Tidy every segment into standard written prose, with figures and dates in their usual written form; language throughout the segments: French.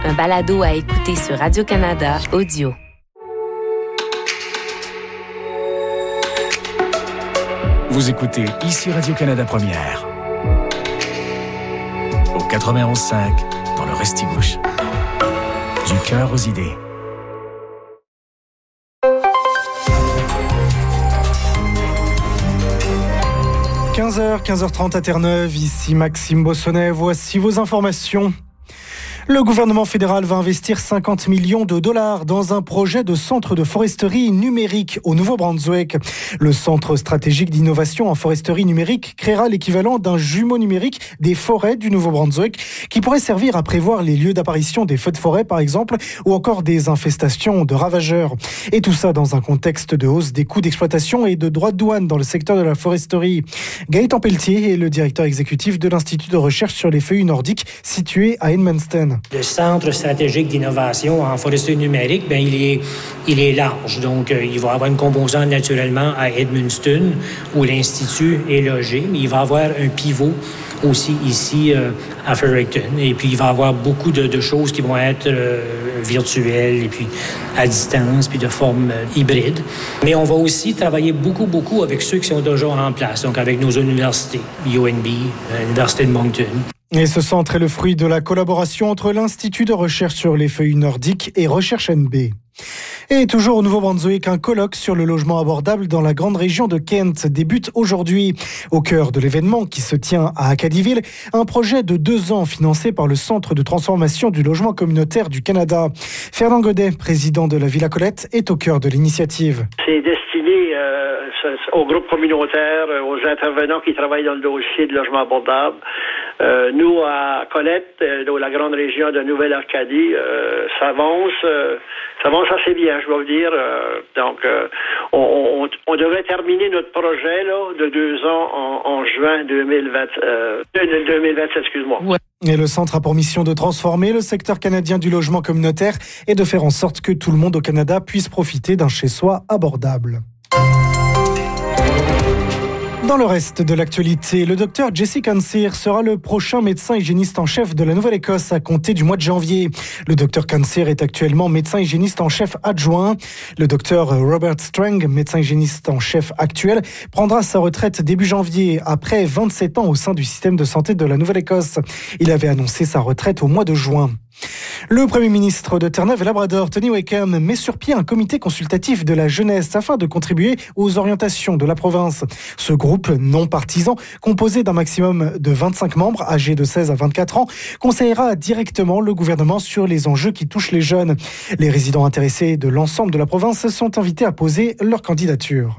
un balado à écouter sur Radio-Canada Audio. Vous écoutez ici Radio-Canada Première. Au 91.5, dans le Restigouche. Du cœur aux idées. 15h30 à Terre-Neuve, ici Maxime Bossonnet, voici vos informations. Le gouvernement fédéral va investir 50 millions de dollars dans un projet de centre de foresterie numérique au Nouveau-Brunswick. Le centre stratégique d'innovation en foresterie numérique créera l'équivalent d'un jumeau numérique des forêts du Nouveau-Brunswick qui pourrait servir à prévoir les lieux d'apparition des feux de forêt par exemple ou encore des infestations de ravageurs. Et tout ça dans un contexte de hausse des coûts d'exploitation et de droits de douane dans le secteur de la foresterie. Gaëtan Pelletier est le directeur exécutif de l'Institut de recherche sur les feuillus nordiques situé à Edmundston. Le centre stratégique d'innovation en foresterie numérique, il est large. Donc, il va y avoir une composante naturellement à Edmundston où l'Institut est logé, mais il va y avoir un pivot aussi ici à Fredericton. Et puis, il va y avoir beaucoup de choses qui vont être virtuelles et puis à distance, puis de forme hybride. Mais on va aussi travailler beaucoup avec ceux qui sont déjà en place, donc avec nos universités, UNB, l'Université de Moncton. Et ce centre est le fruit de la collaboration entre l'Institut de recherche sur les feuilles nordiques et Recherche NB. Et toujours au Nouveau-Brunswick, un colloque sur le logement abordable dans la grande région de Kent débute aujourd'hui. Au cœur de l'événement qui se tient à Acadieville, un projet de 2 ans financé par le Centre de transformation du logement communautaire du Canada. Fernand Godet, président de la Villa Colette, est au cœur de l'initiative. C'est destiné aux groupes communautaires, aux intervenants qui travaillent dans le dossier de logement abordable. Nous, à Colette, dans la grande région de Nouvelle-Acadie, ça avance assez bien, je dois vous dire. On devrait terminer notre projet là, de 2 ans en juin 2027, excuse-moi. Ouais. Et le centre a pour mission de transformer le secteur canadien du logement communautaire et de faire en sorte que tout le monde au Canada puisse profiter d'un chez-soi abordable. Dans le reste de l'actualité, le docteur Jesse Cansear sera le prochain médecin hygiéniste en chef de la Nouvelle-Écosse à compter du mois de janvier. Le docteur Cansear est actuellement médecin hygiéniste en chef adjoint. Le docteur Robert Strang, médecin hygiéniste en chef actuel, prendra sa retraite début janvier après 27 ans au sein du système de santé de la Nouvelle-Écosse. Il avait annoncé sa retraite au mois de juin. Le Premier ministre de Terre-Neuve-et-Labrador, Tony Wakeham, met sur pied un comité consultatif de la jeunesse afin de contribuer aux orientations de la province. Ce groupe non partisan, composé d'un maximum de 25 membres âgés de 16 à 24 ans, conseillera directement le gouvernement sur les enjeux qui touchent les jeunes. Les résidents intéressés de l'ensemble de la province sont invités à poser leur candidature.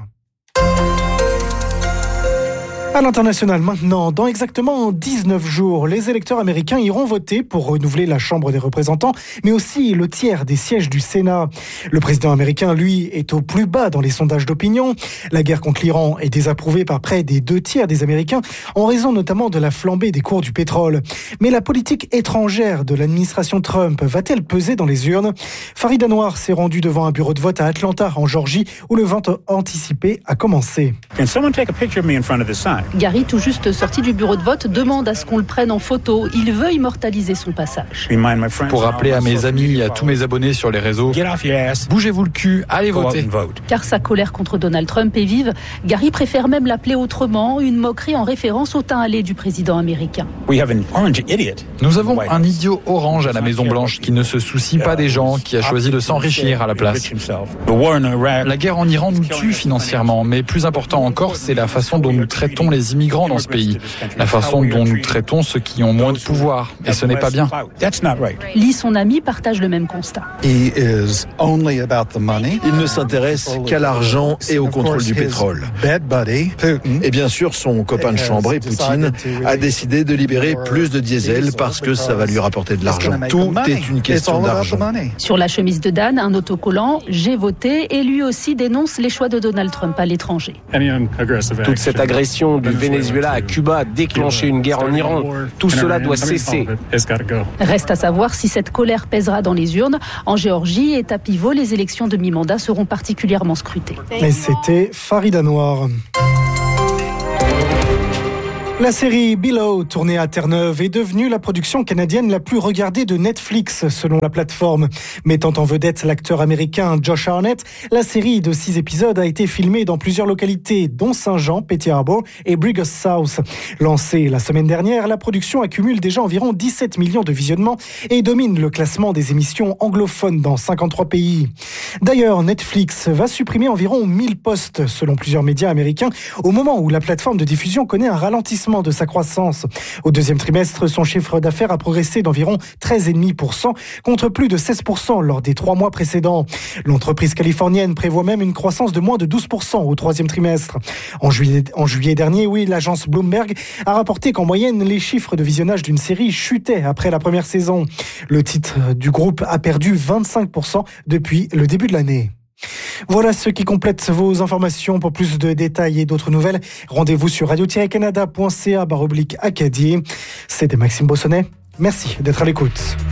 À l'international maintenant, dans exactement 19 jours, les électeurs américains iront voter pour renouveler la Chambre des représentants, mais aussi le tiers des sièges du Sénat. Le président américain, lui, est au plus bas dans les sondages d'opinion. La guerre contre l'Iran est désapprouvée par près des 2 tiers des Américains, en raison notamment de la flambée des cours du pétrole. Mais la politique étrangère de l'administration Trump va-t-elle peser dans les urnes ? Farid Anwar s'est rendu devant un bureau de vote à Atlanta, en Georgie, où le vote anticipé a commencé. Can someone take a picture of me in front of the sign? Gary, tout juste sorti du bureau de vote, demande à ce qu'on le prenne en photo. Il veut immortaliser son passage. Pour rappeler à mes amis et à tous mes abonnés sur les réseaux, bougez-vous le cul, allez voter. Car sa colère contre Donald Trump est vive, Gary préfère même l'appeler autrement, une moquerie en référence au teint hâlé du président américain. Nous avons un idiot orange à la Maison-Blanche qui ne se soucie pas des gens, qui a choisi de s'enrichir à la place. La guerre en Iran nous tue financièrement, mais plus important encore, c'est la façon dont nous traitons les immigrants dans ce pays, la façon dont nous traitons ceux qui ont moins de pouvoir, et ce n'est pas bien. Lee, son ami, partage le même constat. Il ne s'intéresse qu'à l'argent et au contrôle du pétrole. Et bien sûr, son copain de chambrée, Poutine, a décidé de libérer plus de diesel parce que ça va lui rapporter de l'argent. Tout est une question d'argent. Sur la chemise de Dan, un autocollant « J'ai voté » et lui aussi dénonce les choix de Donald Trump à l'étranger. Toute cette agression du Venezuela à Cuba a déclenché une guerre en Iran. Tout cela doit cesser. Reste à savoir si cette colère pèsera dans les urnes. En Géorgie, état pivot, les élections de mi-mandat seront particulièrement scrutées. Et c'était Farid Anwar. La série Below, tournée à Terre-Neuve, est devenue la production canadienne la plus regardée de Netflix, selon la plateforme. Mettant en vedette l'acteur américain Josh Hartnett, la série de 6 épisodes a été filmée dans plusieurs localités, dont Saint-Jean, Petty Harbour et Brigus South. Lancée la semaine dernière, la production accumule déjà environ 17 millions de visionnements et domine le classement des émissions anglophones dans 53 pays. D'ailleurs, Netflix va supprimer environ 1000 postes, selon plusieurs médias américains, au moment où la plateforme de diffusion connaît un ralentissement de sa croissance. Au deuxième trimestre, son chiffre d'affaires a progressé d'environ 13,5% contre plus de 16% lors des 3 mois précédents. L'entreprise californienne prévoit même une croissance de moins de 12% au troisième trimestre. En juillet dernier, l'agence Bloomberg a rapporté qu'en moyenne, les chiffres de visionnage d'une série chutaient après la première saison. Le titre du groupe a perdu 25% depuis le début de l'année. Voilà ce qui complète vos informations. Pour plus de détails et d'autres nouvelles, rendez-vous sur radio-canada.ca/Acadie. C'était Maxime Bossonnet. Merci d'être à l'écoute.